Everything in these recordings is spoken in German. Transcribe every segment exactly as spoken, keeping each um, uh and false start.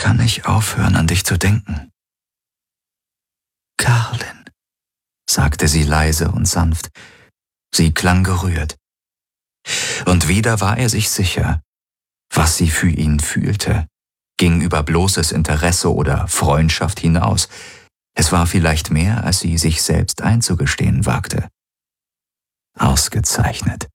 kann nicht aufhören, an dich zu denken. Carlin, sagte sie leise und sanft. Sie klang gerührt. Und wieder war er sich sicher, was sie für ihn fühlte, ging über bloßes Interesse oder Freundschaft hinaus. Es war vielleicht mehr, als sie sich selbst einzugestehen wagte. Ausgezeichnet.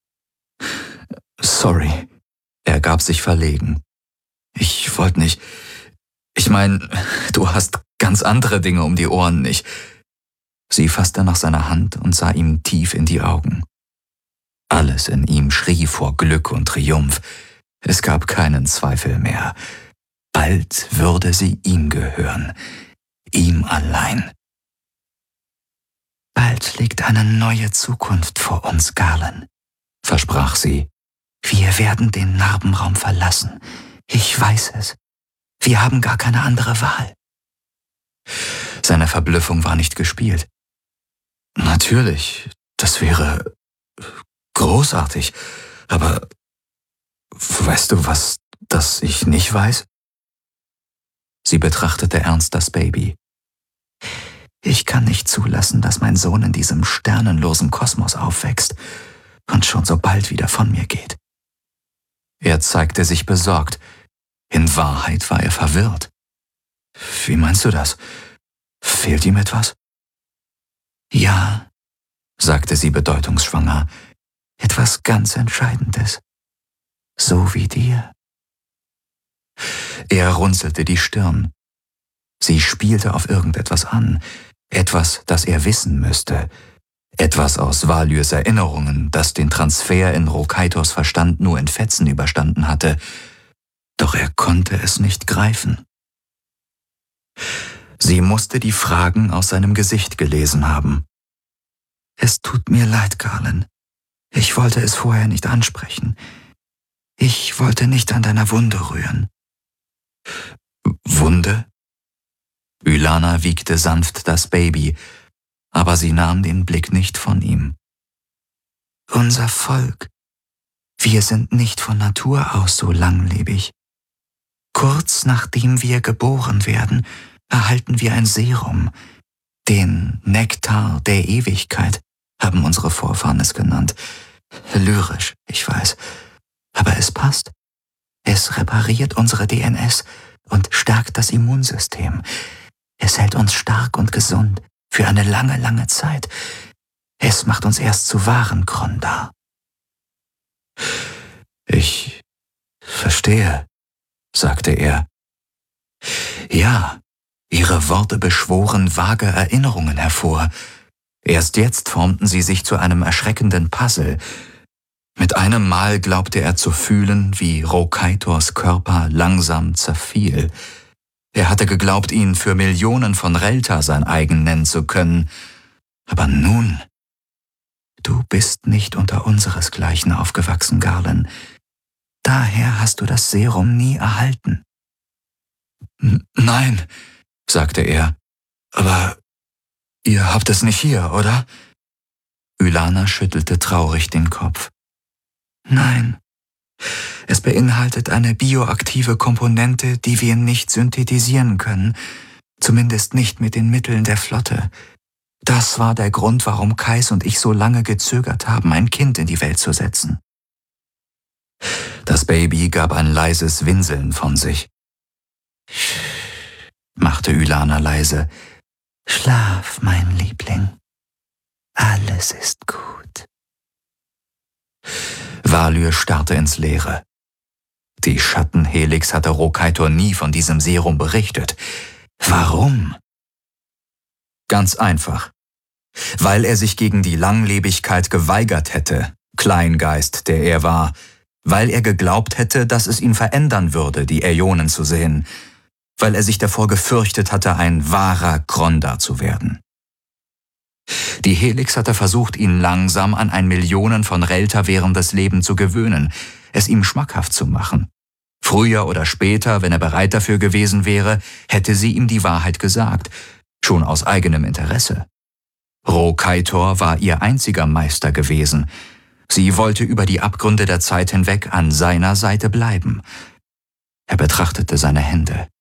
Sorry, er gab sich verlegen. Ich wollte nicht... Ich meine, du hast ganz andere Dinge um die Ohren, nicht? Sie fasste nach seiner Hand und sah ihm tief in die Augen. Alles in ihm schrie vor Glück und Triumph. Es gab keinen Zweifel mehr. Bald würde sie ihm gehören. Ihm allein. Bald liegt eine neue Zukunft vor uns, Garland, versprach sie. Wir werden den Narbenraum verlassen. Ich weiß es. Wir haben gar keine andere Wahl. Seine Verblüffung war nicht gespielt. Natürlich, das wäre großartig, aber weißt du was, das ich nicht weiß? Sie betrachtete ernst das Baby. Ich kann nicht zulassen, dass mein Sohn in diesem sternenlosen Kosmos aufwächst und schon so bald wieder von mir geht. Er zeigte sich besorgt. In Wahrheit war er verwirrt. Wie meinst du das? Fehlt ihm etwas? Ja, sagte sie bedeutungsschwanger, etwas ganz Entscheidendes. So wie dir. Er runzelte die Stirn. Sie spielte auf irgendetwas an, etwas, das er wissen müsste, etwas aus Valyrs Erinnerungen, das den Transfer in Rokaitors Verstand nur in Fetzen überstanden hatte, doch er konnte es nicht greifen. Sie musste die Fragen aus seinem Gesicht gelesen haben. Es tut mir leid, Garland. Ich wollte es vorher nicht ansprechen. Ich wollte nicht an deiner Wunde rühren. Wunde? Ylana wiegte sanft das Baby, aber sie nahm den Blick nicht von ihm. Unser Volk. Wir sind nicht von Natur aus so langlebig. Kurz nachdem wir geboren werden, erhalten wir ein Serum. Den Nektar der Ewigkeit haben unsere Vorfahren es genannt. Lyrisch, ich weiß. Aber es passt. Es repariert unsere D N S und stärkt das Immunsystem. Es hält uns stark und gesund für eine lange, lange Zeit. Es macht uns erst zu wahren Krondar. Ich verstehe, sagte er. Ja, ihre Worte beschworen vage Erinnerungen hervor. Erst jetzt formten sie sich zu einem erschreckenden Puzzle. Mit einem Mal glaubte er zu fühlen, wie Rokaitors Körper langsam zerfiel. Er hatte geglaubt, ihn für Millionen von Relta sein eigen nennen zu können. Aber nun... Du bist nicht unter unseresgleichen aufgewachsen, Garland. Daher hast du das Serum nie erhalten. N- Nein, sagte er. Aber ihr habt es nicht hier, oder? Ylana schüttelte traurig den Kopf. Nein. Es beinhaltet eine bioaktive Komponente, die wir nicht synthetisieren können, zumindest nicht mit den Mitteln der Flotte. Das war der Grund, warum Kais und ich so lange gezögert haben, ein Kind in die Welt zu setzen. Das Baby gab ein leises Winseln von sich. Sch, machte Ylana leise. Schlaf, mein Liebling. Alles ist gut. Valyr starrte ins Leere. Die Schattenhelix hatte Rokaitor nie von diesem Serum berichtet. Warum? Ganz einfach. Weil er sich gegen die Langlebigkeit geweigert hätte, Kleingeist, der er war, weil er geglaubt hätte, dass es ihn verändern würde, die Äonen zu sehen, weil er sich davor gefürchtet hatte, ein wahrer Krondar zu werden. Die Helix hatte versucht, ihn langsam an ein Millionen von Relta währendes Leben zu gewöhnen, es ihm schmackhaft zu machen. Früher oder später, wenn er bereit dafür gewesen wäre, hätte sie ihm die Wahrheit gesagt, schon aus eigenem Interesse. Rokaitor war ihr einziger Meister gewesen. Sie wollte über die Abgründe der Zeit hinweg an seiner Seite bleiben. Er betrachtete seine Hände,